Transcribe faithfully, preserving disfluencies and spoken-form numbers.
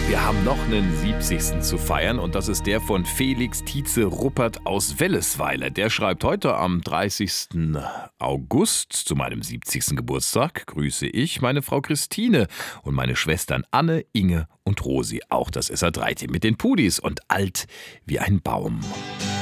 Wir haben noch einen siebzigsten zu feiern und das ist der von Felix Tietze Ruppert aus Wellesweiler. Der schreibt: Heute am dreißigsten August zu meinem siebzigsten Geburtstag grüße ich meine Frau Christine und meine Schwestern Anne, Inge und Rosi. Auch das S R drei Team mit den Pudis und alt wie ein Baum.